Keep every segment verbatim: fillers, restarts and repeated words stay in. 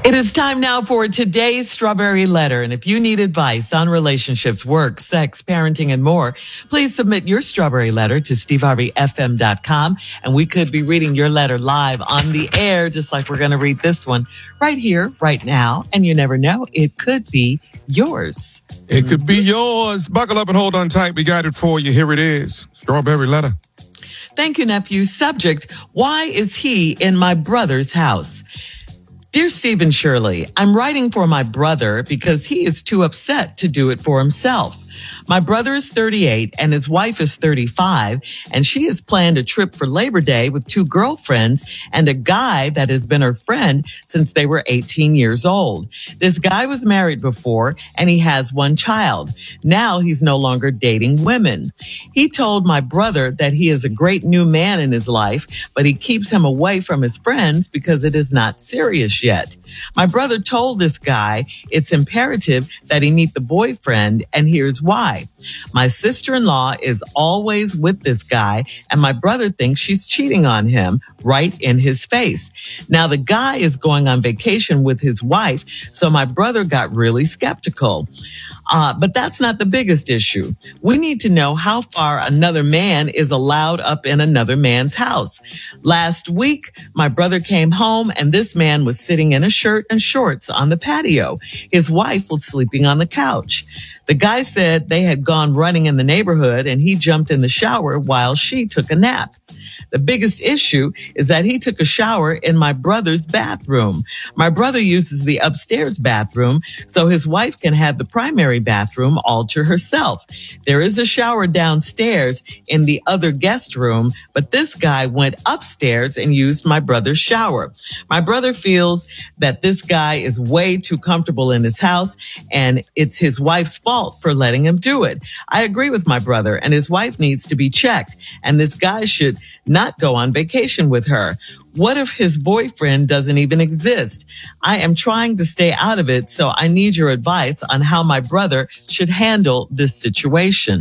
It is time now for today's Strawberry Letter. And if you need advice on relationships, work, sex, parenting, and more, please submit your Strawberry Letter to steve harvey f m dot com. And we could be reading your letter live on the air, just like we're going to read this one right here, right now. And you never know, it could be yours. It could be yours. Buckle up and hold on tight. We got it for you. Here it is. Strawberry Letter. Thank you, nephew. Subject, why is he in my brother's house? Dear Stephen Shirley, I'm writing for my brother because he is too upset to do it for himself. My brother is thirty-eight and his wife is thirty-five, and she has planned a trip for Labor Day with two girlfriends and a guy that has been her friend since they were eighteen years old. This guy was married before and he has one child. Now he's no longer dating women. He told my brother that he is a great new man in his life, but he keeps him away from his friends because it is not serious yet. My brother told this guy it's imperative that he meet the boyfriend, and here's why. My sister-in-law is always with this guy, and my brother thinks she's cheating on him right in his face. Now, the guy is going on vacation with his wife, so my brother got really skeptical. Uh, but that's not the biggest issue. We need to know how far another man is allowed up in another man's house. Last week, my brother came home and this man was sitting in a shirt and shorts on the patio. His wife was sleeping on the couch. The guy said they had gone running in the neighborhood and he jumped in the shower while she took a nap. The biggest issue is that he took a shower in my brother's bathroom. My brother uses the upstairs bathroom, so his wife can have the primary bathroom all to herself. There is a shower downstairs in the other guest room, but this guy went upstairs and used my brother's shower. My brother feels that this guy is way too comfortable in his house, and it's his wife's fault for letting him do it. I agree with my brother, and his wife needs to be checked, and this guy should not go on vacation with her. What if his boyfriend doesn't even exist? I am trying to stay out of it, so I need your advice on how my brother should handle this situation.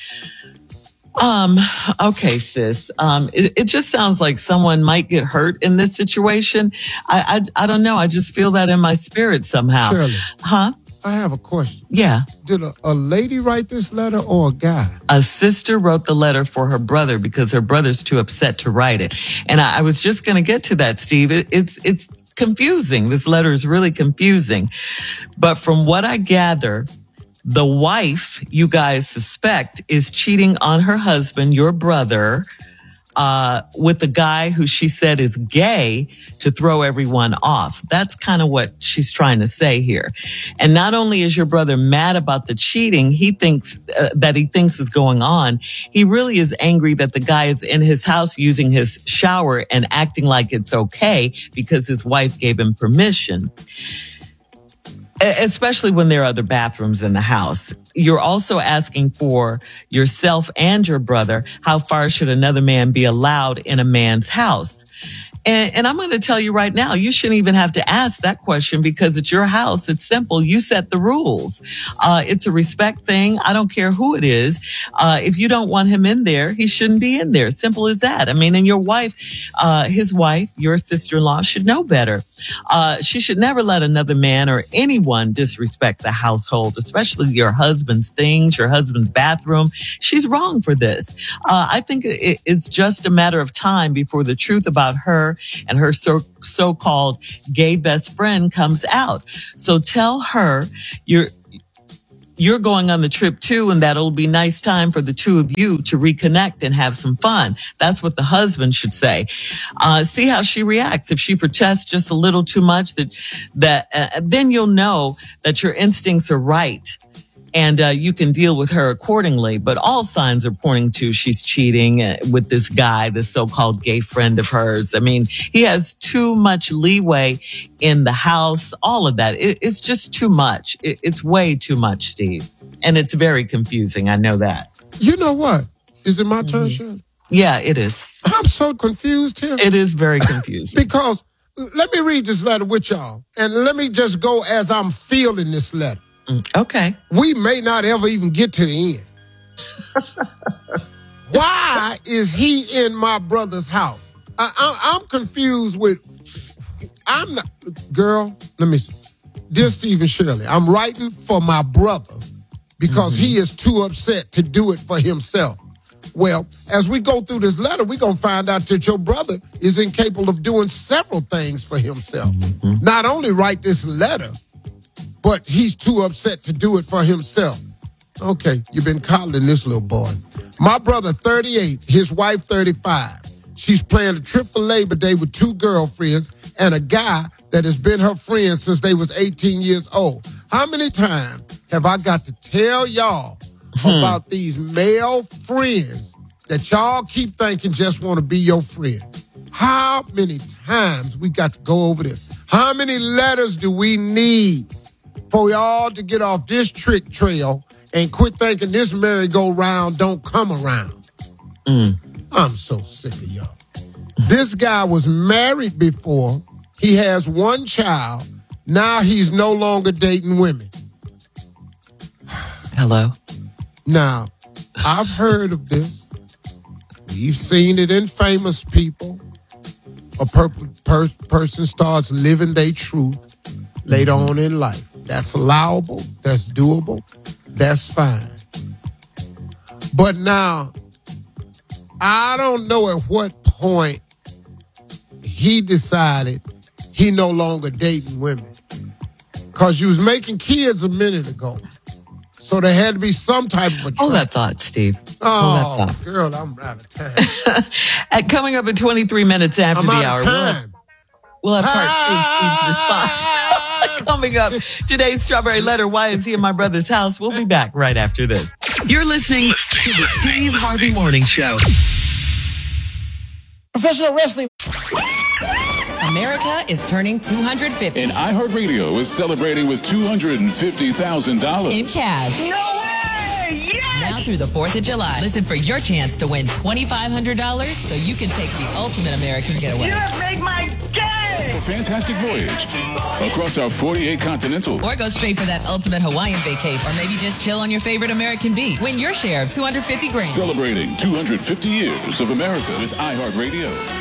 Um, okay, sis. Um, it, it just sounds like someone might get hurt in this situation. I, I, I don't know. I just feel that in my spirit somehow. Shirley, huh? I have a question. Yeah. Did a, a lady write this letter or a guy? A sister wrote the letter for her brother because her brother's too upset to write it. And I, I was just going to get to that, Steve. It, it's, it's confusing. This letter is really confusing. But from what I gather, the wife, you guys suspect, is cheating on her husband, your brother, uh, with the guy who she said is gay to throw everyone off. That's kind of what she's trying to say here. And not only is your brother mad about the cheating he thinks uh, that he thinks is going on, he really is angry that the guy is in his house using his shower and acting like it's okay because his wife gave him permission. Especially when there are other bathrooms in the house. You're also asking for yourself and your brother, how far should another man be allowed in a man's house? And, and I'm going to tell you right now, you shouldn't even have to ask that question because it's your house. It's simple. You set the rules. Uh, it's a respect thing. I don't care who it is. Uh, if you don't want him in there, he shouldn't be in there. Simple as that. I mean, and your wife, uh, his wife, your sister-in-law should know better. Uh, she should never let another man or anyone disrespect the household, especially your husband's things, your husband's bathroom. She's wrong for this. Uh, I think it, it's just a matter of time before the truth about her and her so, so-called gay best friend comes out. So tell her you're you're going on the trip too, and that'll be nice time for the two of you to reconnect and have some fun. That's what the husband should say. Uh, see how she reacts. If she protests just a little too much, that that uh, then you'll know that your instincts are right. And uh, you can deal with her accordingly. But all signs are pointing to she's cheating with this guy, this so-called gay friend of hers. I mean, he has too much leeway in the house, all of that. It, it's just too much. It, it's way too much, Steve. And it's very confusing. I know that. You know what? Is it my turn, mm-hmm. Shirley? Yeah, it is. I'm so confused here. It is very confusing. Because let me read this letter with y'all. And let me just go as I'm feeling this letter. Okay. We may not ever even get to the end. Why is he in my brother's house? I, I, I'm confused with I'm not, girl, let me see. Dear Stephen Shirley, I'm writing for my brother because mm-hmm. he is too upset to do it for himself. Well, as we go through this letter, we're going to find out that your brother is incapable of doing several things for himself. Mm-hmm. Not only write this letter, but he's too upset to do it for himself. Okay, you've been coddling this little boy. My brother, thirty-eight, his wife, thirty-five. She's planning a trip for Labor Day with two girlfriends and a guy that has been her friend since they was eighteen years old. How many times have I got to tell y'all hmm. about these male friends that y'all keep thinking just want to be your friend? How many times we got to go over this? How many letters do we need for y'all to get off this trick trail and quit thinking this merry-go-round don't come around? Mm. I'm so sick of y'all. This guy was married before. He has one child. Now he's no longer dating women. Hello? Now, I've heard of this. We've seen it in famous people. A per- per- person starts living their truth later on in life. That's allowable. That's doable. That's fine. But now, I don't know at what point he decided he no longer dating women. Because you was making kids a minute ago. So there had to be some type of attraction. Hold that thought, Steve. Oh, Hold that thought. girl, I'm out of time. At coming up at twenty-three minutes after I'm the out hour, of time. We'll have, we'll have part two of Steve's response. Coming up, today's Strawberry Letter, why is he in my brother's house? We'll be back right after this. You're listening to the Steve Harvey Morning Show. Professional wrestling. America is turning two hundred fifty. And iHeartRadio is celebrating with two hundred fifty thousand dollars. In cash. No way! Yes! Now through the fourth of July. Listen for your chance to win twenty-five hundred dollars so you can take the ultimate American getaway. You have made my day! A fantastic voyage across our forty-eight continental. Or go straight for that ultimate Hawaiian vacation. Or maybe just chill on your favorite American beach. Win your share of two hundred fifty grand. Celebrating two hundred fifty years of America with iHeartRadio.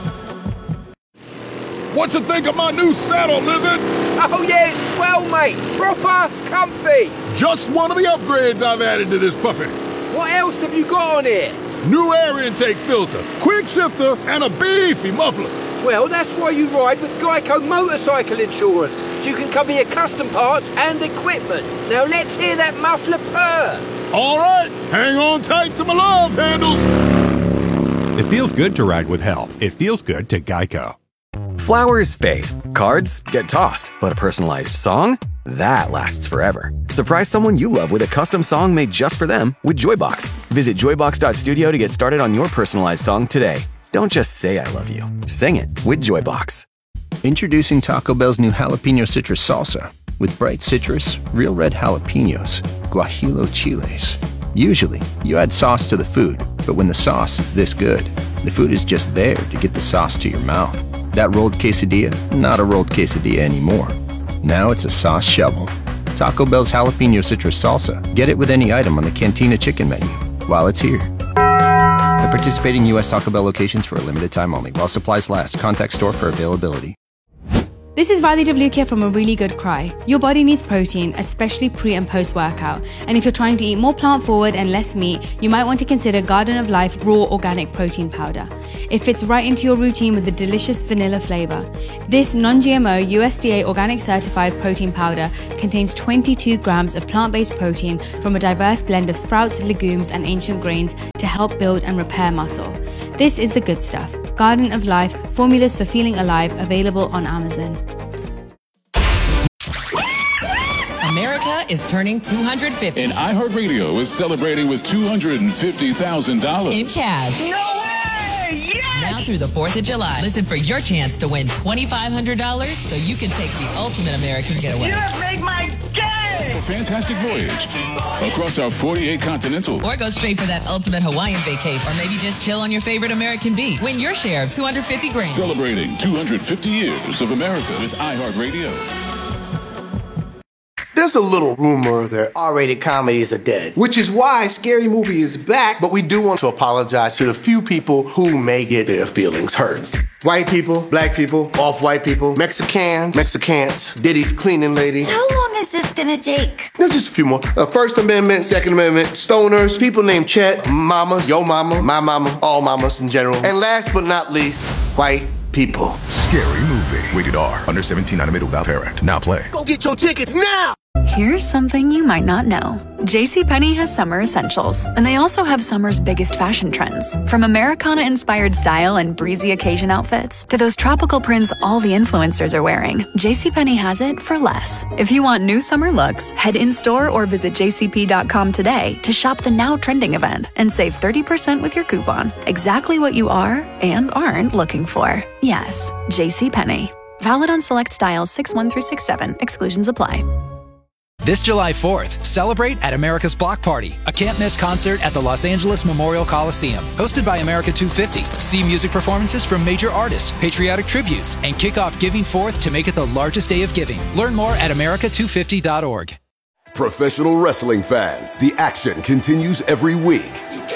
What you think of my new saddle, Lizard? Oh, yeah, it's swell, mate. Proper comfy. Just one of the upgrades I've added to this puppy. What else have you got on here? New air intake filter, quick shifter, and a beefy muffler. Well, that's why you ride with Geico Motorcycle Insurance, so you can cover your custom parts and equipment. Now let's hear that muffler purr. All right, hang on tight to my love handles. It feels good to ride with help. It feels good to Geico. Flowers fade, cards get tossed, but a personalized song? That lasts forever. Surprise someone you love with a custom song made just for them with Joybox. Visit joybox dot studio to get started on your personalized song today. Don't just say I love you. Sing it with Joybox. Introducing Taco Bell's new jalapeno citrus salsa with bright citrus, real red jalapenos, guajillo chiles. Usually, you add sauce to the food, but when the sauce is this good, the food is just there to get the sauce to your mouth. That rolled quesadilla, not a rolled quesadilla anymore. Now it's a sauce shovel. Taco Bell's jalapeno citrus salsa. Get it with any item on the Cantina chicken menu while it's here. At participating U S Taco Bell locations for a limited time only. While supplies last. Contact store for availability. This is Radhi Devlukia from A Really Good Cry. Your body needs protein, especially pre and post workout. And if you're trying to eat more plant forward and less meat, you might want to consider Garden of Life Raw Organic Protein Powder. It fits right into your routine with a delicious vanilla flavor. This non-G M O U S D A organic certified protein powder contains twenty-two grams of plant-based protein from a diverse blend of sprouts, legumes, and ancient grains to help build and repair muscle. This is the good stuff. Garden of Life, formulas for feeling alive, available on Amazon. America is turning two hundred fifty. And iHeartRadio is celebrating with two hundred fifty thousand dollars. In cash. No way! Yes! Now through the fourth of July. Listen for your chance to win twenty-five hundred dollars so you can take the ultimate American getaway. You have made my day! A fantastic voyage across our forty-eight continental. Or go straight for that ultimate Hawaiian vacation. Or maybe just chill on your favorite American beach. Win your share of two hundred fifty grand. Celebrating two hundred fifty years of America with iHeartRadio. There's a little rumor that R-rated comedies are dead, which is why Scary Movie is back, but we do want to apologize to the few people who may get their feelings hurt. White people, black people, off-white people, Mexicans, Mexicans, Diddy's cleaning lady. How long is this gonna take? There's just a few more. Uh, First Amendment, Second Amendment, stoners, people named Chet, mama, yo mama, my mama, all mamas in general. And last but not least, white people. Scary Movie. Rated R. Under seventeen, animated without parent. Now play. Go get your tickets now! Here's something you might not know. JCPenney has summer essentials, and they also have summer's biggest fashion trends. From Americana-inspired style and breezy occasion outfits to those tropical prints all the influencers are wearing, JCPenney has it for less. If you want new summer looks, head in-store or visit j c p dot com today to shop the now trending event and save thirty percent with your coupon. Exactly what you are and aren't looking for. Yes, JCPenney. Valid on select styles six one through six seven. Exclusions apply. This July fourth, celebrate at America's Block Party, a can't-miss concert at the Los Angeles Memorial Coliseum. Hosted by America two fifty. See music performances from major artists, patriotic tributes, and kick off Giving Forth to make it the largest day of giving. Learn more at america two fifty dot org. Professional wrestling fans, the action continues every week.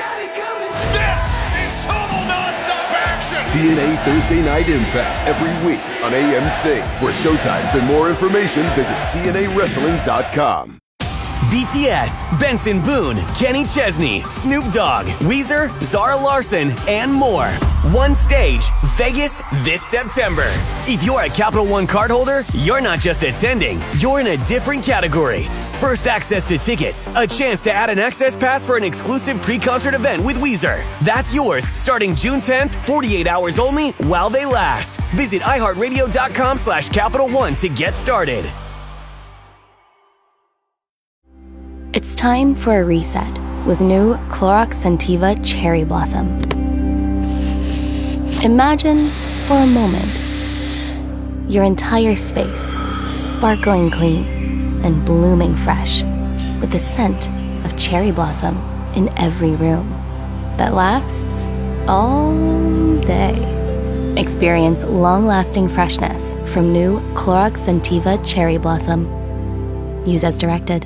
T N A Thursday Night Impact every week on A M C. For showtimes and more information, visit T N A wrestling dot com. B T S, Benson Boone, Kenny Chesney, Snoop Dogg, Weezer, Zara Larson, and more. One stage, Vegas this September. If you're a Capital One cardholder, you're not just attending, you're in a different category. First access to tickets, a chance to add an access pass for an exclusive pre-concert event with Weezer. That's yours starting June tenth, forty-eight hours only while they last. Visit i heart radio dot com slash Capital One to get started. It's time for a reset with new Clorox Scentiva Cherry Blossom. Imagine, for a moment, your entire space sparkling clean and blooming fresh with the scent of cherry blossom in every room that lasts all day. Experience long-lasting freshness from new Clorox Scentiva Cherry Blossom. Use as directed.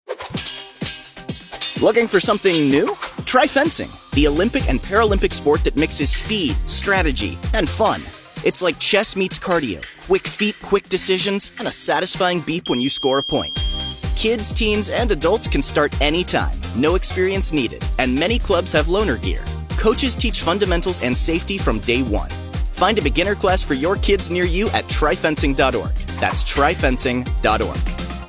Looking for something new? Try fencing, the Olympic and Paralympic sport that mixes speed, strategy, and fun. It's like chess meets cardio, quick feet, quick decisions, and a satisfying beep when you score a point. Kids, teens, and adults can start anytime, no experience needed, and many clubs have loaner gear. Coaches teach fundamentals and safety from day one. Find a beginner class for your kids near you at try fencing dot org. That's try fencing dot org.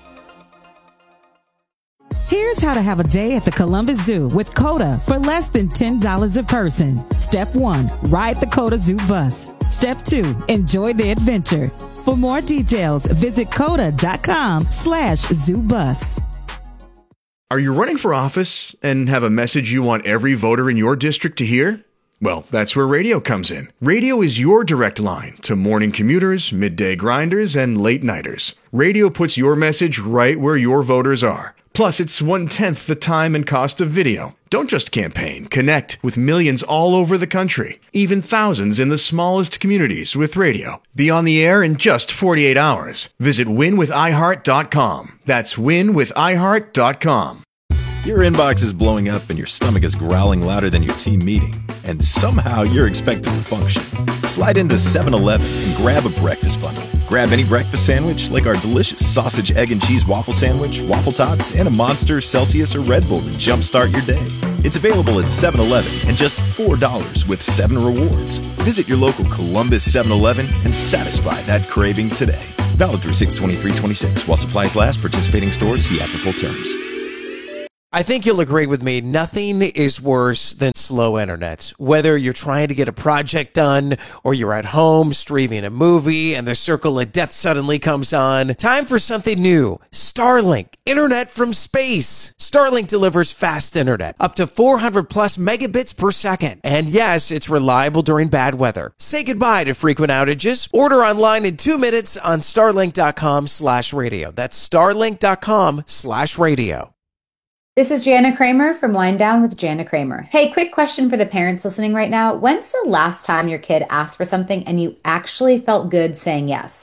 Here's how to have a day at the Columbus Zoo with COTA for less than ten dollars a person. Step one, ride the COTA Zoo bus. Step two, enjoy the adventure. For more details, visit coda dot com slash zoo bus. Are you running for office and have a message you want every voter in your district to hear? Well, that's where radio comes in. Radio is your direct line to morning commuters, midday grinders, and late nighters. Radio puts your message right where your voters are. Plus, it's one-tenth the time and cost of video. Don't just campaign. Connect with millions all over the country, even thousands in the smallest communities with radio. Be on the air in just forty-eight hours. Visit win with i heart dot com. That's win with i heart dot com. Your inbox is blowing up and your stomach is growling louder than your team meeting, and somehow you're expected to function. Slide into seven eleven and grab a breakfast bundle. Grab any breakfast sandwich like our delicious sausage, egg, and cheese waffle sandwich, waffle tots, and a Monster, Celsius, or Red Bull to jumpstart your day. It's available at seven eleven and just four dollars with seven rewards. Visit your local Columbus seven eleven and satisfy that craving today. Valid through six twenty-three twenty-six while supplies last. Participating stores, see app for full terms. I think you'll agree with me, nothing is worse than slow internet. Whether you're trying to get a project done or you're at home streaming a movie and the circle of death suddenly comes on, time for something new. Starlink, internet from space. Starlink delivers fast internet, up to four hundred plus megabits per second. And yes, it's reliable during bad weather. Say goodbye to frequent outages. Order online in two minutes on starlink dot com slash radio. That's starlink dot com slash radio. This is Jana Kramer from Wind Down with Jana Kramer. Hey, quick question for the parents listening right now. When's the last time your kid asked for something and you actually felt good saying yes?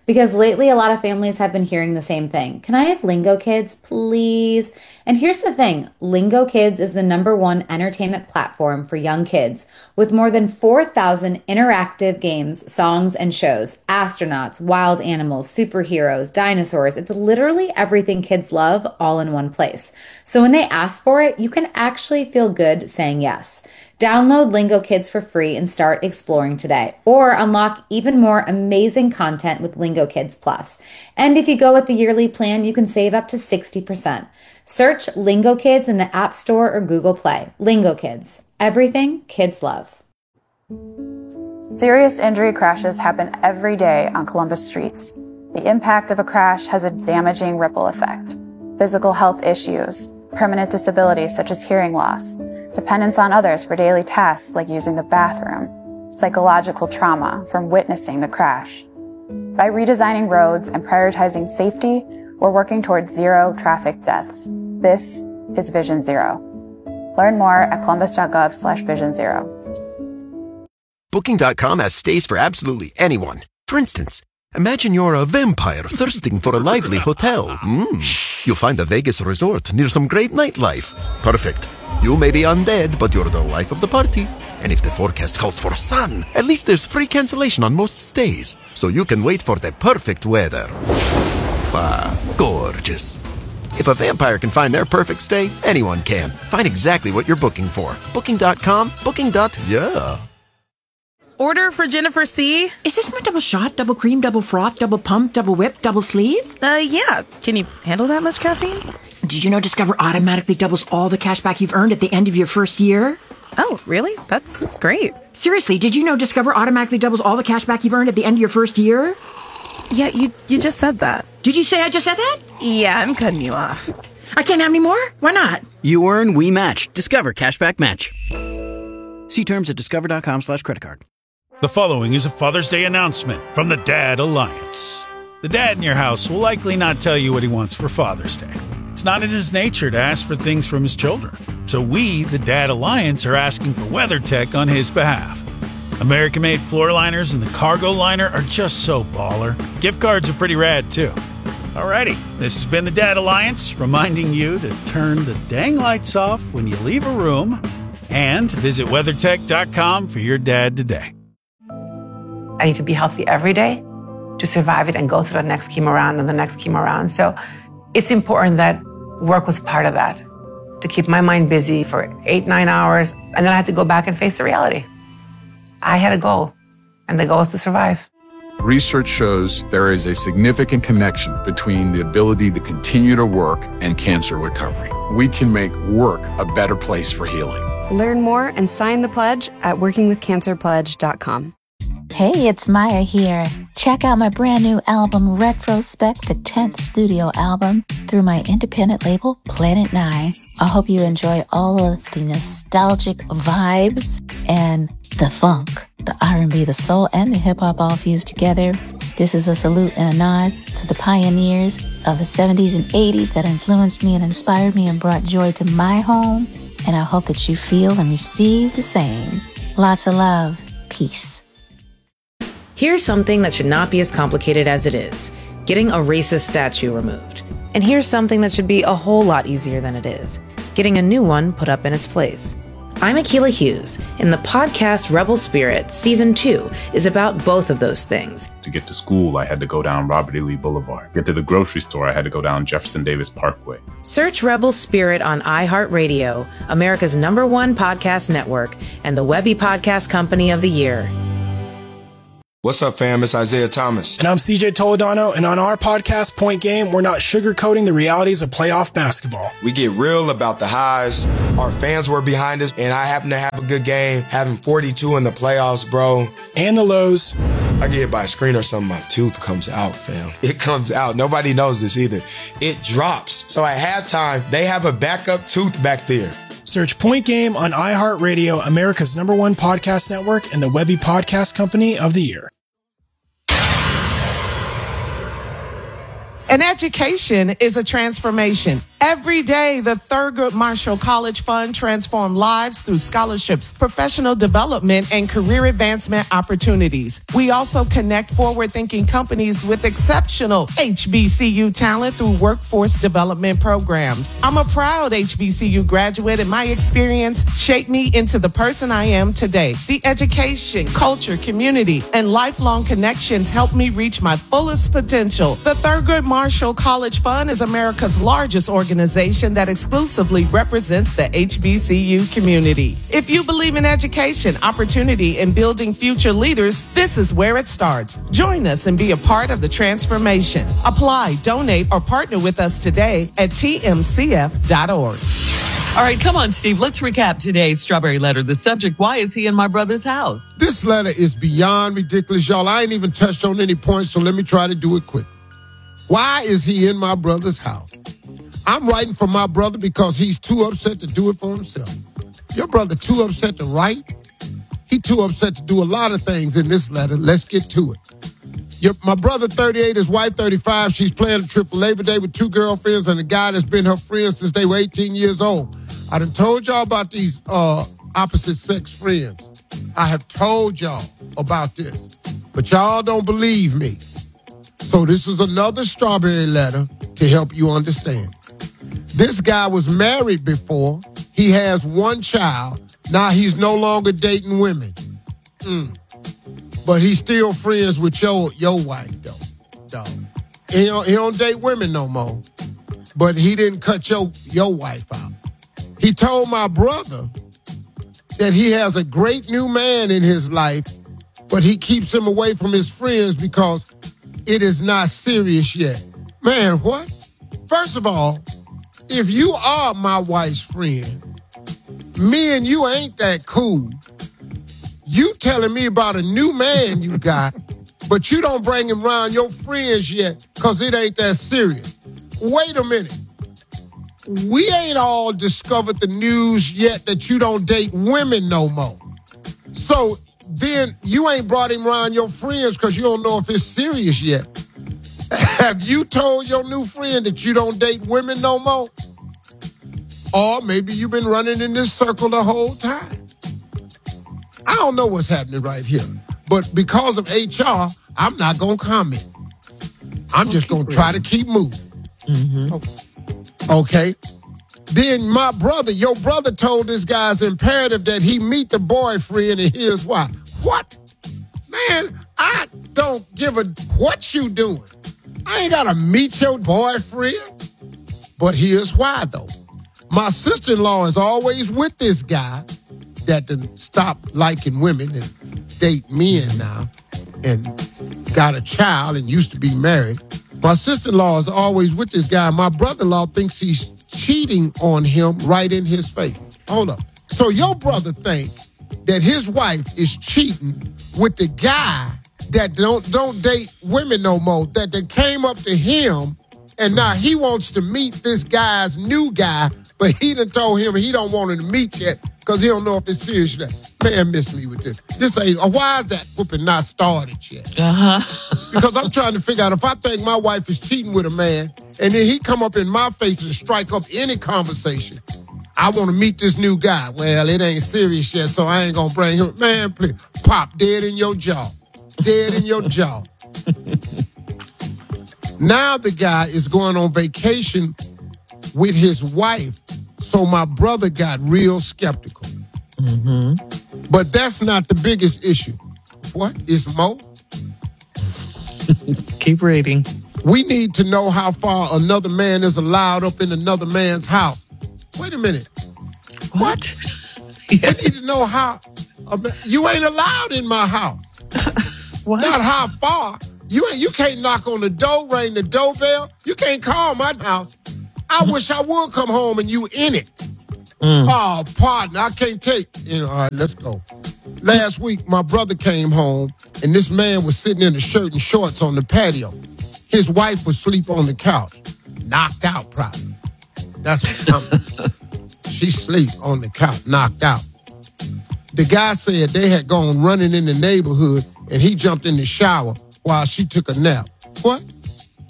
Because lately a lot of families have been hearing the same thing. Can I have Lingo Kids, please? And here's the thing. Lingo Kids is the number one entertainment platform for young kids with more than four thousand interactive games, songs, and shows. Astronauts, wild animals, superheroes, dinosaurs. It's literally everything kids love all in one place. So when they ask for it, you can actually feel good saying yes. Download Lingo Kids for free and start exploring today, or unlock even more amazing content with Lingo Kids Plus. And if you go with the yearly plan, you can save up to sixty percent. Search Lingo Kids in the App Store or Google Play. Lingo Kids, everything kids love. Serious injury crashes happen every day on Columbus streets. The impact of a crash has a damaging ripple effect. Physical health issues, permanent disabilities such as hearing loss, dependence on others for daily tasks like using the bathroom, psychological trauma from witnessing the crash. By redesigning roads and prioritizing safety, we're working towards zero traffic deaths. This is Vision Zero. Learn more at columbus.gov slash vision zero. Booking dot com has stays for absolutely anyone. For instance, imagine you're a vampire thirsting for a lively hotel. Mm. You'll find a Vegas resort near some great nightlife. Perfect. You may be undead, but you're the life of the party. And if the forecast calls for sun, at least there's free cancellation on most stays, so you can wait for the perfect weather. Ah, gorgeous. If a vampire can find their perfect stay, anyone can. Find exactly what you're booking for. Booking dot com, booking. Yeah. Order for Jennifer C. Is this my double shot, double cream, double froth, double pump, double whip, double sleeve? Uh, yeah. Can you handle that much caffeine? Did you know Discover automatically doubles all the cash back you've earned at the end of your first year? Oh, really? That's great. Seriously, did you know Discover automatically doubles all the cash back you've earned at the end of your first year? Yeah, you you just said that. Did you say I just said that? Yeah, I'm cutting you off. I can't have any more? Why not? You earn, we match. Discover Cashback Match. See terms at discover.com slash credit card. The following is a Father's Day announcement from the Dad Alliance. The dad in your house will likely not tell you what he wants for Father's Day. It's not in his nature to ask for things from his children. So we, the Dad Alliance, are asking for WeatherTech on his behalf. American-made floor liners and the cargo liner are just so baller. Gift cards are pretty rad, too. Alrighty, this has been the Dad Alliance, reminding you to turn the dang lights off when you leave a room and visit weathertech dot com for your dad today. I need to be healthy every day to survive it and go through the next chemo round and the next chemo round. So it's important that work was part of that, to keep my mind busy for eight, nine hours. And then I had to go back and face the reality. I had a goal, and the goal is to survive. Research shows there is a significant connection between the ability to continue to work and cancer recovery. We can make work a better place for healing. Learn more and sign the pledge at working with cancer pledge dot com. Hey, it's Maya here. Check out my brand new album, Retrospect, the tenth studio album, through my independent label, Planet Nine. I hope you enjoy all of the nostalgic vibes and the funk, the R and B, the soul, and the hip-hop all fused together. This is a salute and a nod to the pioneers of the seventies and eighties that influenced me and inspired me and brought joy to my home. And I hope that you feel and receive the same. Lots of love. Peace. Here's something that should not be as complicated as it is: getting a racist statue removed. And here's something that should be a whole lot easier than it is: getting a new one put up in its place. I'm Akilah Hughes, and the podcast Rebel Spirit Season two is about both of those things. To get to school, I had to go down Robert E. Lee Boulevard. To get to the grocery store, I had to go down Jefferson Davis Parkway. Search Rebel Spirit on iHeartRadio, America's number one podcast network, and the Webby Podcast Company of the Year. What's up, fam? It's Isaiah Thomas. And I'm C J Toledano, and on our podcast, Point Game, we're not sugarcoating the realities of playoff basketball. We get real about the highs. Our fans were behind us, and I happen to have a good game, having forty-two in the playoffs, bro. And the lows. I get hit by a screen or something, my tooth comes out, fam. It comes out. Nobody knows this either. It drops. So at halftime, they have a backup tooth back there. Search Point Game on iHeartRadio, America's number one podcast network, and the Webby Podcast Company of the Year. An education is a transformation. Every day, the Thurgood Marshall College Fund transforms lives through scholarships, professional development, and career advancement opportunities. We also connect forward-thinking companies with exceptional H B C U talent through workforce development programs. I'm a proud H B C U graduate, and my experience shaped me into the person I am today. The education, culture, community, and lifelong connections helped me reach my fullest potential. The Thurgood Marshall College Fund is America's largest organization organization that exclusively represents the H B C U community. If you believe in education, opportunity, and building future leaders, this is where it starts. Join us and be a part of the transformation. Apply, donate, or partner with us today at T M C F dot org. All right, come on, Steve. Let's recap today's Strawberry Letter. The subject, why is he in my brother's house? This letter is beyond ridiculous, y'all. I ain't even touched on any points, so let me try to do it quick. Why is he in my brother's house? I'm writing for my brother because he's too upset to do it for himself. Your brother too upset to write? He too upset to do a lot of things in this letter. Let's get to it. Your, my brother, thirty-eight, his wife, thirty-five. She's planning a trip for Labor Day with two girlfriends and a guy that's been her friend since they were eighteen years old. I done told y'all about these uh, opposite sex friends. I have told y'all about this, but y'all don't believe me. So this is another Strawberry Letter to help you understand. This guy was married before. He has one child. Now he's no longer dating women. Mm. But he's still friends with your, your wife, though. Dog. He don't, he don't date women no more. But he didn't cut your, your wife out. He told my brother that he has a great new man in his life, but he keeps him away from his friends because it is not serious yet. Man, what? First of all, if you are my wife's friend, me and you ain't that cool. You telling me about a new man you got, but you don't bring him around your friends yet because it ain't that serious. Wait a minute. We ain't all discovered the news yet that you don't date women no more. So then you ain't brought him around your friends because you don't know if it's serious yet. Have you told your new friend that you don't date women no more? Or maybe you've been running in this circle the whole time. I don't know what's happening right here. But because of H R, I'm not going to comment. I'm just going to try to keep moving. Mm-hmm. Okay. Then my brother, your brother told this guy it's imperative that he meet the boyfriend, and here's why. What? Man, I don't give a what you doing. I ain't got to meet your boyfriend. But here's why, though. My sister-in-law is always with this guy that done stopped liking women and date men now and got a child and used to be married. My sister-in-law is always with this guy. My brother-in-law thinks he's cheating on him right in his face. Hold up. So your brother thinks that his wife is cheating with the guy that don't don't date women no more, that they came up to him, and now he wants to meet this guy's new guy, but he done told him he don't want him to meet yet because he don't know if it's serious yet. Man, miss me with this. This ain't, why is that whooping not started yet? Uh-huh. Because I'm trying to figure out if I think my wife is cheating with a man, and then he come up in my face and strike up any conversation. I want to meet this new guy. Well, it ain't serious yet, so I ain't going to bring him. Man, please, pop dead in your jaw. Dead in your jaw. Now the guy is going on vacation with his wife, so my brother got real skeptical. Mm-hmm. But that's not the biggest issue. What is more? Keep reading. We need to know how far another man is allowed up in another man's house. Wait a minute. What? Yeah. We need to know how. Uh, you ain't allowed in my house. What? Not how far. You ain't. You can't knock on the door, ring the doorbell. You can't call my house. I mm-hmm. wish I would come home and you in it. Mm. Oh, partner, I can't take. You know, all right, let's go. Last week, my brother came home, and this man was sitting in a shirt and shorts on the patio. His wife was asleep on the couch, knocked out probably. That's what I'm She sleep on the couch, knocked out. The guy said they had gone running in the neighborhood, and he jumped in the shower while she took a nap. What?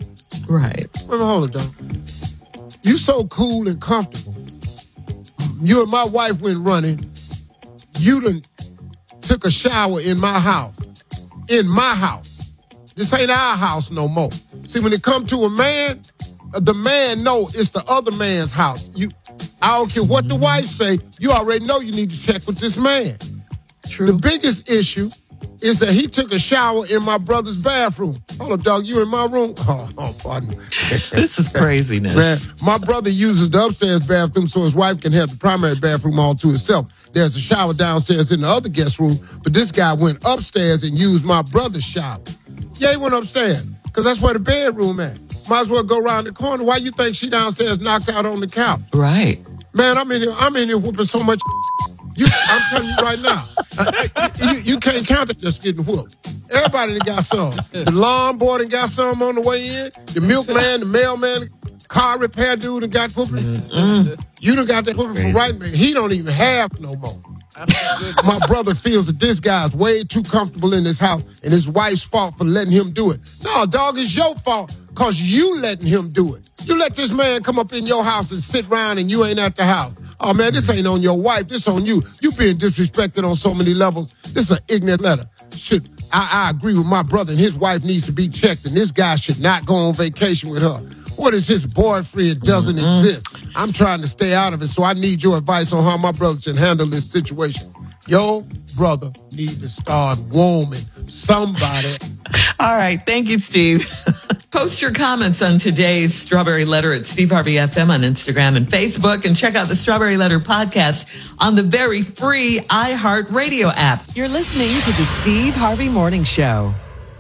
Right. Well, hold it, dog. You so cool and comfortable. You and my wife went running. You done took a shower in my house. In my house. This ain't our house no more. See, when it come to a man, the man know it's the other man's house. You, I don't care what the wife say, you already know you need to check with this man. True. The biggest issue is that he took a shower in my brother's bathroom. Hold up, dog, you in my room? Oh, oh pardon me. This is craziness. Man, my brother uses the upstairs bathroom so his wife can have the primary bathroom all to herself. There's a shower downstairs in the other guest room, but this guy went upstairs and used my brother's shower. Yeah, he went upstairs, because that's where the bedroom at. Might as well go around the corner. Why you think she downstairs knocked out on the couch? Right. Man, I'm in here, I'm in here whooping so much. You, I'm telling you right now, uh, you, you can't count it just getting whooped. Everybody done got some. The lawn boy done got some on the way in. The milkman, the mailman, car repair dude done got whooping. Mm-hmm. You done got that whooping from right man. He don't even have no more. My brother feels that this guy's way too comfortable in his house and his wife's fault for letting him do it. No, dog, it's your fault because you letting him do it. You let this man come up in your house and sit around and you ain't at the house. Oh, man, this ain't on your wife. This on you. You being disrespected on so many levels. This is an ignorant letter. Should, I, I agree with my brother, and his wife needs to be checked, and this guy should not go on vacation with her. What is his boyfriend doesn't mm-hmm. exist? I'm trying to stay out of it, so I need your advice on how my brother should handle this situation. Your brother need to start warming somebody. All right. Thank you, Steve. Post your comments on today's Strawberry Letter at Steve Harvey F M on Instagram and Facebook, and check out the Strawberry Letter podcast on the very free iHeartRadio app. You're listening to the Steve Harvey Morning Show.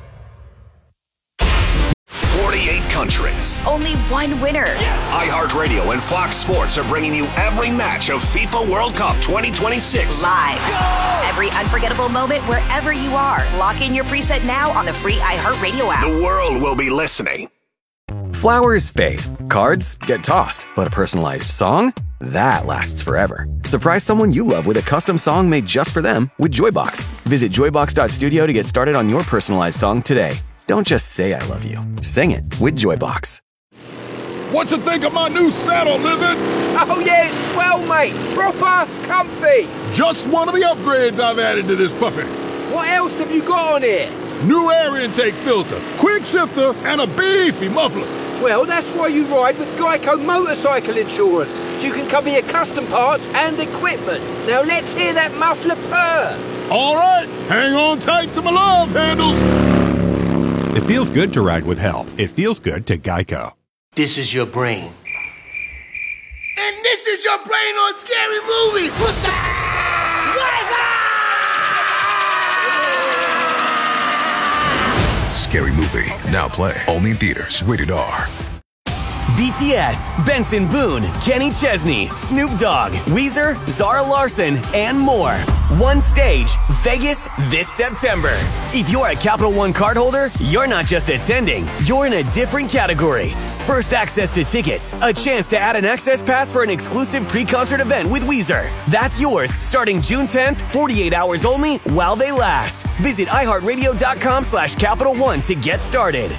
forty-eight countries. Only one winner. Yes. iHeartRadio and Fox Sports are bringing you every match of FIFA World Cup twenty twenty-six. Live. Go! Every unforgettable moment wherever you are. Lock in your preset now on the free iHeartRadio app. The world will be listening. Flowers fade. Cards get tossed. But a personalized song? That lasts forever. Surprise someone you love with a custom song made just for them with Joybox. Visit joybox dot studio to get started on your personalized song today. Don't just say I love you. Sing it with Joybox. What you think of my new saddle, Lizard? Oh, yeah, it's swell, mate. Proper comfy. Just one of the upgrades I've added to this puppy. What else have you got on here? New air intake filter, quick shifter, and a beefy muffler. Well, that's why you ride with Geico Motorcycle Insurance, so you can cover your custom parts and equipment. Now let's hear that muffler purr. All right, hang on tight to my love handles. It feels good to ride with help. It feels good to Geico. This is your brain. And this is your brain on Scary Movie. What's up? Scary Movie. Now play. Only in theaters. Rated R. B T S, Benson Boone, Kenny Chesney, Snoop Dogg, Weezer, Zara Larson, and more. One stage, Vegas this September. If you're a Capital One cardholder, you're not just attending, you're in a different category. First access to tickets, a chance to add an access pass for an exclusive pre-concert event with Weezer. That's yours starting June tenth, forty-eight hours only while they last. Visit iHeartRadio.com slash Capital One to get started.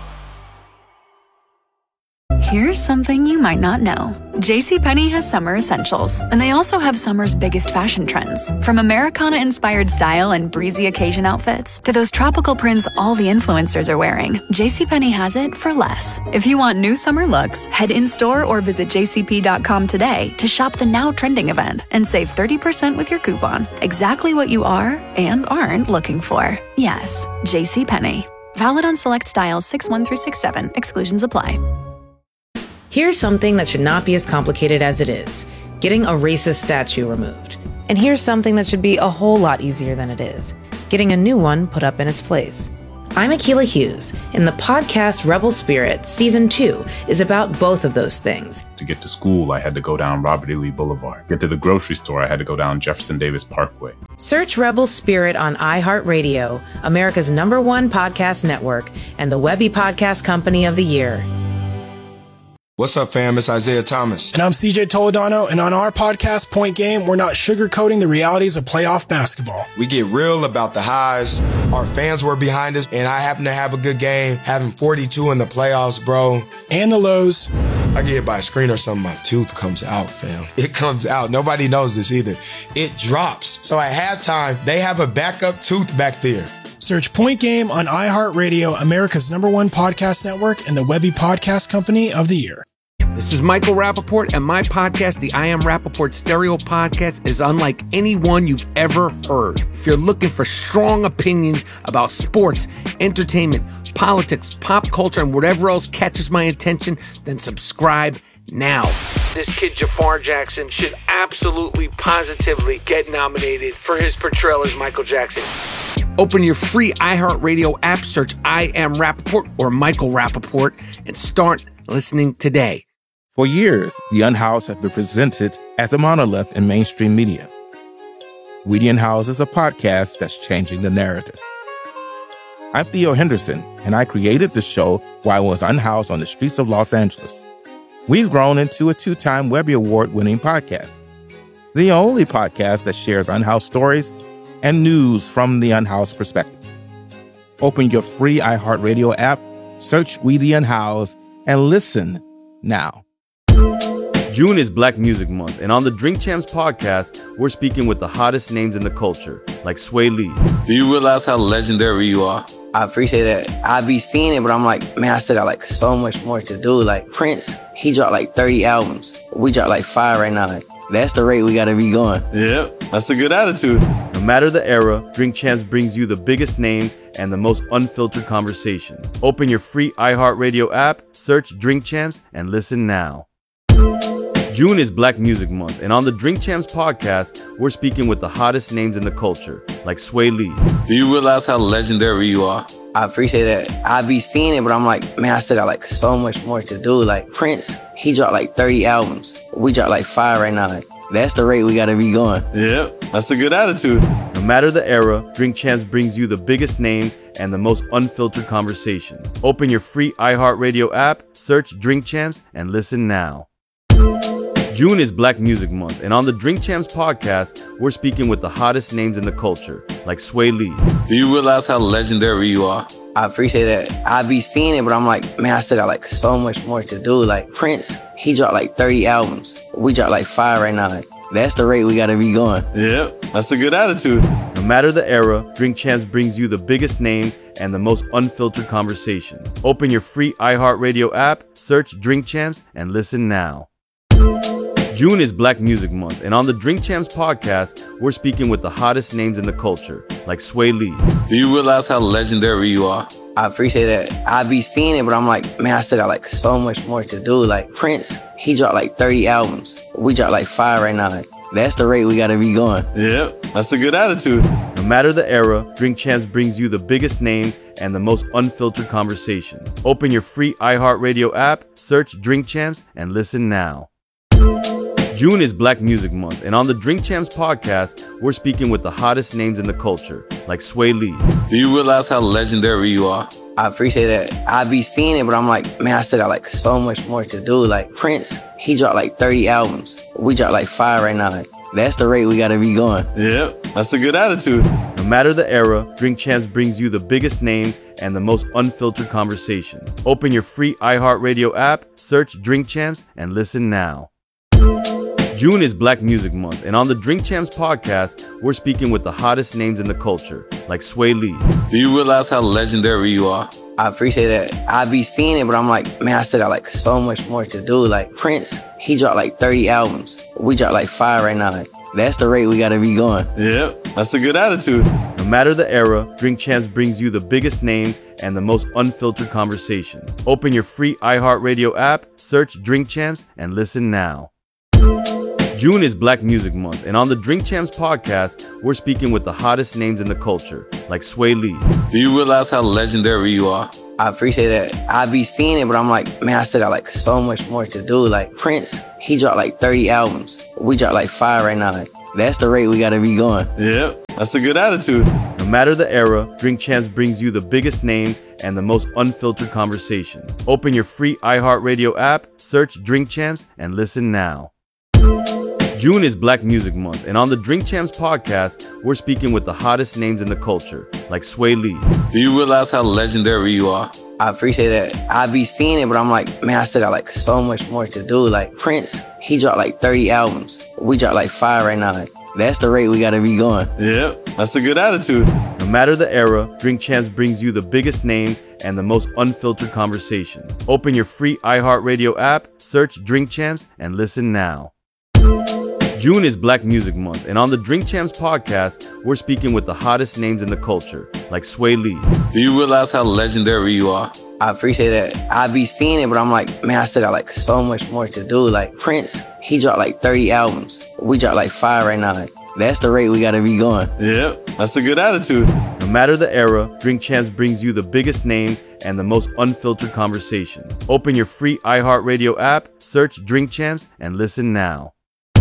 Here's something you might not know. JCPenney has summer essentials, and they also have summer's biggest fashion trends. From Americana-inspired style and breezy occasion outfits to those tropical prints all the influencers are wearing, JCPenney has it for less. If you want new summer looks, head in-store or visit j c p dot com today to shop the now trending event and save thirty percent with your coupon. Exactly what you are and aren't looking for. Yes, JCPenney. Valid on select styles six one through six seven. Exclusions apply. Here's something that should not be as complicated as it is. Getting a racist statue removed. And here's something that should be a whole lot easier than it is. Getting a new one put up in its place. I'm Akilah Hughes, and the podcast Rebel Spirit Season two is about both of those things. To get to school, I had to go down Robert E. Lee Boulevard. Get to the grocery store, I had to go down Jefferson Davis Parkway. Search Rebel Spirit on iHeartRadio, America's number one podcast network, and the Webby Podcast Company of the Year. What's up, fam? It's Isaiah Thomas. And I'm C J Toledano, and on our podcast, Point Game, we're not sugarcoating the realities of playoff basketball. We get real about the highs. Our fans were behind us, and I happen to have a good game, having forty-two in the playoffs, bro. And the lows. I get hit by a screen or something, my tooth comes out, fam. It comes out. Nobody knows this either. It drops. So at halftime, they have a backup tooth back there. Search Point Game on iHeartRadio, America's number one podcast network, and the Webby Podcast Company of the Year. This is Michael Rappaport, and my podcast, the I Am Rappaport Stereo Podcast, is unlike any one you've ever heard. If you're looking for strong opinions about sports, entertainment, politics, pop culture, and whatever else catches my attention, then subscribe now. This kid Jafar Jackson should absolutely, positively get nominated for his portrayal as Michael Jackson. Open your free iHeartRadio app, search I Am Rappaport or Michael Rappaport, and start listening today. For years, The Unhoused has been presented as a monolith in mainstream media. We The Unhoused is a podcast that's changing the narrative. I'm Theo Henderson, and I created the show while I was unhoused on the streets of Los Angeles. We've grown into a two-time Webby Award-winning podcast, the only podcast that shares unhoused stories and news from the unhoused perspective. Open your free iHeartRadio app, search We The Unhoused, and listen now. June is Black Music Month, and on the Drink Champs podcast, we're speaking with the hottest names in the culture, like Sway Lee. Do you realize how legendary you are? I appreciate that. I be seeing it, but I'm like, man, I still got like so much more to do. Like Prince, he dropped like thirty albums. We dropped like five right now. Like, that's the rate we gotta be going. Yeah, that's a good attitude. No matter the era, Drink Champs brings you the biggest names and the most unfiltered conversations. Open your free iHeartRadio app, search Drink Champs, and listen now. June is Black Music Month, and on the Drink Champs podcast, we're speaking with the hottest names in the culture, like Sway Lee. Do you realize how legendary you are? I appreciate that. I be seeing it, but I'm like, man, I still got like so much more to do. Like Prince, he dropped like thirty albums. We dropped like five right now. Like, that's the rate we gotta be going. Yeah, that's a good attitude. No matter the era, Drink Champs brings you the biggest names and the most unfiltered conversations. Open your free iHeartRadio app, search Drink Champs, and listen now. June is Black Music Month, and on the Drink Champs podcast, we're speaking with the hottest names in the culture, like Sway Lee. Do you realize how legendary you are? I appreciate that. I be seeing it, but I'm like, man, I still got like so much more to do. Like Prince, he dropped like thirty albums. We dropped like five right now. Like, that's the rate we gotta be going. Yeah, that's a good attitude. No matter the era, Drink Champs brings you the biggest names and the most unfiltered conversations. Open your free iHeartRadio app, search Drink Champs, and listen now. June is Black Music Month, and on the Drink Champs podcast, we're speaking with the hottest names in the culture, like Sway Lee. Do you realize how legendary you are? I appreciate that. I be seeing it, but I'm like, man, I still got like so much more to do. Like Prince, he dropped like thirty albums. We dropped like five right now. Like, that's the rate we gotta be going. Yeah, that's a good attitude. No matter the era, Drink Champs brings you the biggest names and the most unfiltered conversations. Open your free iHeartRadio app, search Drink Champs, and listen now. June is Black Music Month, and on the Drink Champs podcast, we're speaking with the hottest names in the culture, like Sway Lee. Do you realize how legendary you are? I appreciate that. I be seeing it, but I'm like, man, I still got like so much more to do. Like Prince, he dropped like thirty albums. We dropped like five right now. Like, that's the rate we gotta be going. Yeah, that's a good attitude. No matter the era, Drink Champs brings you the biggest names and the most unfiltered conversations. Open your free iHeartRadio app, search Drink Champs, and listen now. June is Black Music Month, and on the Drink Champs podcast, we're speaking with the hottest names in the culture, like Sway Lee. Do you realize how legendary you are? I appreciate that. I be seeing it, but I'm like, man, I still got like so much more to do. Like Prince, he dropped like thirty albums. We dropped like five right now. Like, that's the rate we gotta be going. Yeah, that's a good attitude. No matter the era, Drink Champs brings you the biggest names and the most unfiltered conversations. Open your free iHeartRadio app, search Drink Champs, and listen now. June is Black Music Month, and on the Drink Champs podcast, we're speaking with the hottest names in the culture, like Sway Lee. Do you realize how legendary you are? I appreciate that. I be seeing it, but I'm like, man, I still got like so much more to do. Like Prince, he dropped like thirty albums. We dropped like five right now. Like, that's the rate we gotta be going. Yeah. That's a good attitude. No matter the era, Drink Champs brings you the biggest names and the most unfiltered conversations. Open your free iHeartRadio app, search Drink Champs, and listen now. June is Black Music Month, and on the Drink Champs podcast, we're speaking with the hottest names in the culture, like Sway Lee. Do you realize how legendary you are? I appreciate that. I be seeing it, but I'm like, man, I still got like so much more to do. Like Prince, he dropped like thirty albums. We dropped like five right now. Like, that's the rate we gotta be going. Yeah, that's a good attitude. No matter the era, Drink Champs brings you the biggest names and the most unfiltered conversations. Open your free iHeartRadio app, search Drink Champs, and listen now. June is Black Music Month, and on the Drink Champs podcast, we're speaking with the hottest names in the culture, like Sway Lee. Do you realize how legendary you are? I appreciate that. I be seeing it, but I'm like, man, I still got like so much more to do. Like Prince, he dropped like thirty albums. We dropped like five right now. Like, that's the rate we gotta be going. Yeah, that's a good attitude. No matter the era, Drink Champs brings you the biggest names and the most unfiltered conversations. Open your free iHeartRadio app, search Drink Champs, and listen now.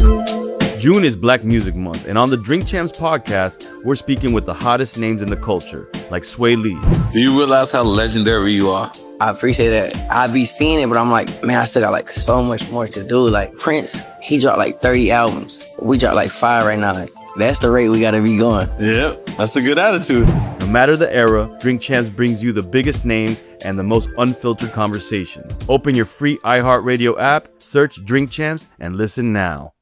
June is Black Music Month, and on the Drink Champs podcast, we're speaking with the hottest names in the culture, like Sway Lee. Do you realize how legendary you are? I appreciate that. I be seeing it, but I'm like, man, I still got like so much more to do. Like Prince, he dropped like thirty albums. We dropped like five right now. Like, that's the rate we gotta be going. Yeah, that's a good attitude. No matter the era, Drink Champs brings you the biggest names and the most unfiltered conversations. Open your free iHeartRadio app, search Drink Champs, and listen now.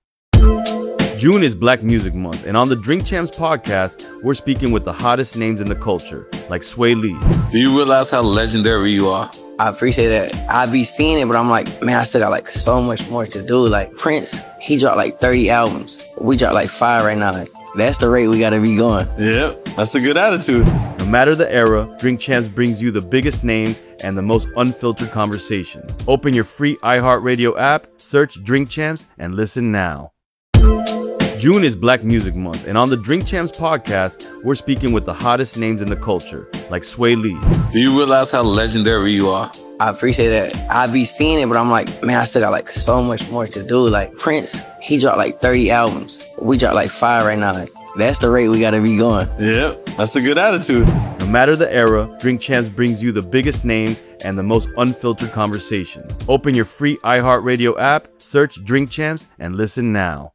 June is Black Music Month, and on the Drink Champs podcast, we're speaking with the hottest names in the culture, like Sway Lee. Do you realize how legendary you are? I appreciate that. I be seeing it, but I'm like, man, I still got like so much more to do. Like Prince, he dropped like thirty albums. We dropped like five right now. Like, that's the rate we gotta be going. Yeah, that's a good attitude. No matter the era, Drink Champs brings you the biggest names and the most unfiltered conversations. Open your free iHeartRadio app, search Drink Champs, and listen now. June is Black Music Month, and on the Drink Champs podcast, we're speaking with the hottest names in the culture, like Sway Lee. Do you realize how legendary you are? I appreciate that. I be seeing it, but I'm like, man, I still got like so much more to do. Like Prince, he dropped like thirty albums. We dropped like five right now. Like, that's the rate we gotta be going. Yeah, that's a good attitude. No matter the era, Drink Champs brings you the biggest names and the most unfiltered conversations. Open your free iHeartRadio app, search Drink Champs, and listen now.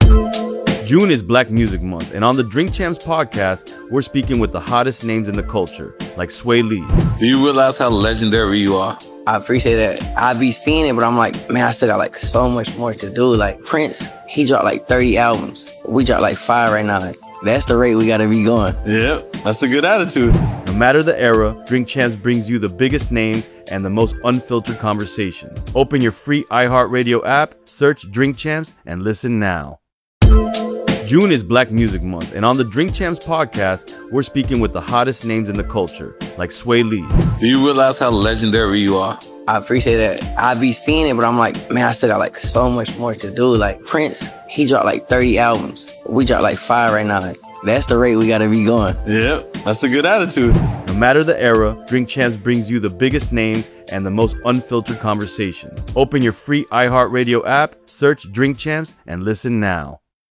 June is Black Music Month, and on the Drink Champs podcast, we're speaking with the hottest names in the culture, like Sway Lee. Do you realize how legendary you are? I appreciate that. I be seeing it, but I'm like, man, I still got like so much more to do. Like Prince, he dropped like thirty albums. We dropped like five right now. Like, that's the rate we gotta be going. Yeah, that's a good attitude. No matter the era, Drink Champs brings you the biggest names and the most unfiltered conversations. Open your free iHeartRadio app, search Drink Champs, and listen now. June is Black Music Month, and on the Drink Champs podcast, we're speaking with the hottest names in the culture, like Sway Lee. Do you realize how legendary you are? I appreciate that. I be seeing it, but I'm like, man, I still got like so much more to do. Like Prince, he dropped like thirty albums. We dropped like five right now. Like, that's the rate we gotta be going. Yeah, that's a good attitude. No matter the era, Drink Champs brings you the biggest names and the most unfiltered conversations. Open your free iHeartRadio app, search Drink Champs, and listen now.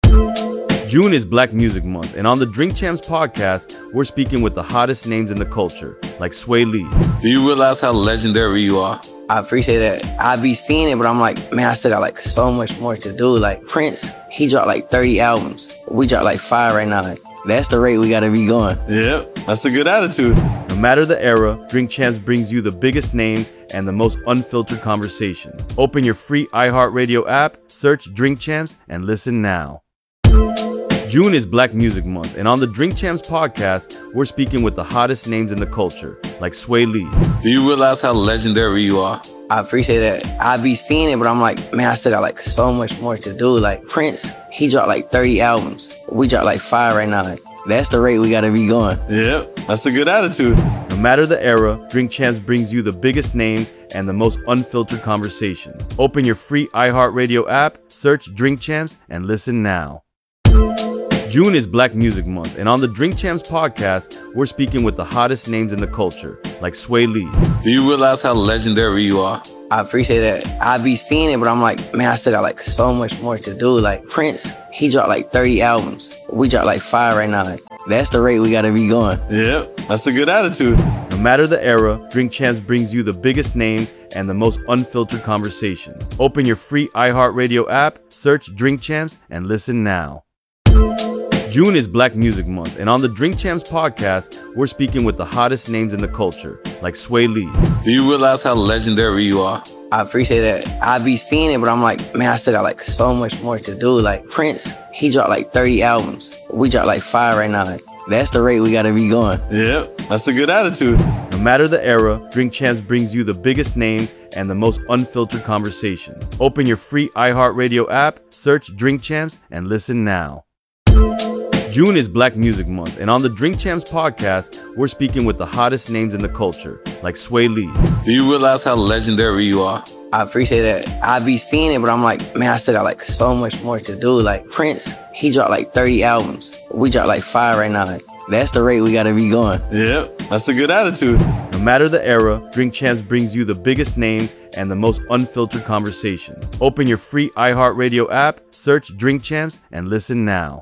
June is Black Music Month, and on the Drink Champs podcast, we're speaking with the hottest names in the culture, like Sway Lee. Do you realize how legendary you are? I appreciate that. I be seeing it, but I'm like, man, I still got like so much more to do. Like Prince, he dropped like thirty albums. We dropped like five right now. Like, that's the rate we gotta be going. Yeah, that's a good attitude. No matter the era, Drink Champs brings you the biggest names and the most unfiltered conversations. Open your free iHeartRadio app, search Drink Champs, and listen now. June is Black Music Month, and on the Drink Champs podcast, we're speaking with the hottest names in the culture, like Sway Lee. Do you realize how legendary you are? I appreciate that. I be seeing it, but I'm like, man, I still got like so much more to do. Like Prince, he dropped like thirty albums. We dropped like five right now. Like, that's the rate we gotta be going. Yeah, that's a good attitude. No matter the era, Drink Champs brings you the biggest names and the most unfiltered conversations. Open your free iHeartRadio app, search Drink Champs, and listen now. June is Black Music Month, and on the Drink Champs podcast, we're speaking with the hottest names in the culture, like Sway Lee. Do you realize how legendary you are? I appreciate that. I be seeing it, but I'm like, man, I still got like so much more to do. Like Prince, he dropped like thirty albums. We dropped like five right now. Like, That's the rate we gotta be going. Yep, that's a good attitude. No matter the era, Drink Champs brings you the biggest names and the most unfiltered conversations. Open your free iHeartRadio app, search Drink Champs, and listen now. June is Black Music Month, and on the Drink Champs podcast, we're speaking with the hottest names in the culture, like Sway Lee. Do you realize how legendary you are? I appreciate that. I be seeing it, but I'm like, man, I still got like so much more to do. Like Prince, he dropped like thirty albums. We dropped like five right now. Like, that's the rate we gotta be going. Yep, that's a good attitude. No matter the era, Drink Champs brings you the biggest names and the most unfiltered conversations. Open your free iHeartRadio app, search Drink Champs, and listen now. June is Black Music Month, and on the Drink Champs podcast, we're speaking with the hottest names in the culture, like Sway Lee. Do you realize how legendary you are? I appreciate that. I be seeing it, but I'm like, man, I still got like so much more to do. Like Prince, he dropped like thirty albums. We dropped like five right now. Like, that's the rate we gotta be going. Yep, that's a good attitude. No matter the era, Drink Champs brings you the biggest names and the most unfiltered conversations. Open your free iHeartRadio app, search Drink Champs, and listen now.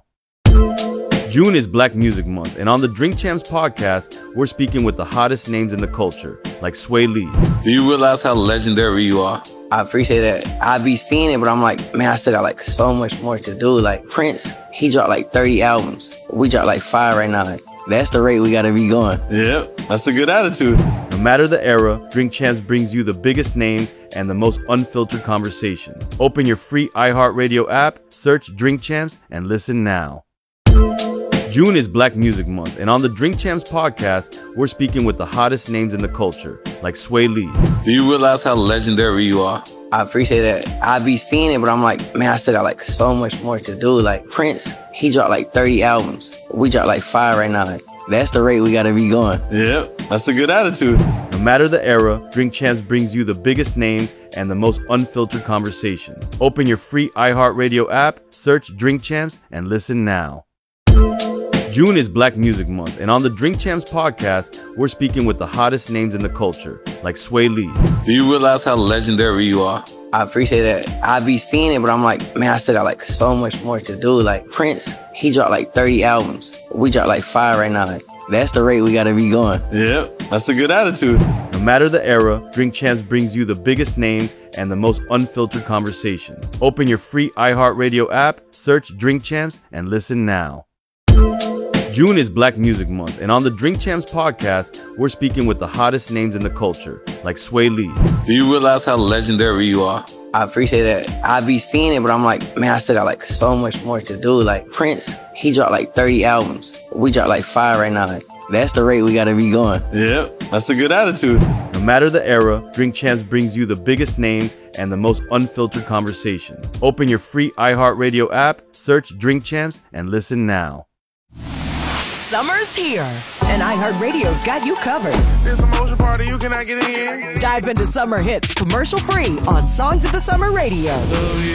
June is Black Music Month, and on the Drink Champs podcast, we're speaking with the hottest names in the culture, like Sway Lee. Do you realize how legendary you are? I appreciate that. I be seeing it, but I'm like, man, I still got like so much more to do. Like Prince, he dropped like thirty albums. We dropped like five right now. Like, that's the rate we gotta be going. Yep, that's a good attitude. No matter the era, Drink Champs brings you the biggest names and the most unfiltered conversations. Open your free iHeartRadio app, search Drink Champs, and listen now. June is Black Music Month, and on the Drink Champs podcast, we're speaking with the hottest names in the culture, like Sway Lee. Do you realize how legendary you are? I appreciate that. I be seeing it, but I'm like, man, I still got like so much more to do. Like Prince, he dropped like thirty albums. We dropped like five right now. Like, that's the rate we gotta be going. Yep, that's a good attitude. No matter the era, Drink Champs brings you the biggest names and the most unfiltered conversations. Open your free iHeartRadio app, search Drink Champs, and listen now. June is Black Music Month, and on the Drink Champs podcast, we're speaking with the hottest names in the culture, like Sway Lee. Do you realize how legendary you are? I appreciate that. I be seeing it, but I'm like, man, I still got like so much more to do. Like Prince, he dropped like thirty albums. We dropped like five right now. Like, that's the rate we gotta be going. Yep, that's a good attitude. No matter the era, Drink Champs brings you the biggest names and the most unfiltered conversations. Open your free iHeartRadio app, search Drink Champs, and listen now. June is Black Music Month, and on the Drink Champs podcast, we're speaking with the hottest names in the culture, like Sway Lee. Do you realize how legendary you are? I appreciate that. I be seeing it, but I'm like, man, I still got like so much more to do. Like Prince, he dropped like thirty albums. We dropped like five right now. Like, that's the rate we gotta be going. Yep, that's a good attitude. No matter the era, Drink Champs brings you the biggest names and the most unfiltered conversations. Open your free iHeartRadio app, search Drink Champs, and listen now. Summer's here, and iHeartRadio's got you covered. There's a motion party you cannot get in. Dive into summer hits commercial-free on Songs of the Summer Radio.